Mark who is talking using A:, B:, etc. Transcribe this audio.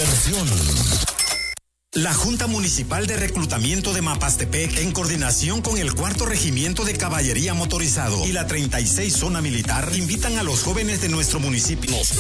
A: Diversión.
B: La Junta Municipal de Reclutamiento de Mapastepec, en coordinación con el 4º Regimiento de Caballería Motorizado y la 36 Zona Militar, invitan a los jóvenes de nuestro municipio